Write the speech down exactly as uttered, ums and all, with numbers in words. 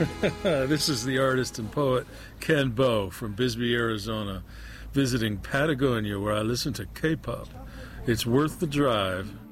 This is the artist and poet Ken Bow from Bisbee, Arizona, visiting Patagonia, where I listen to K-pop. It's worth the drive.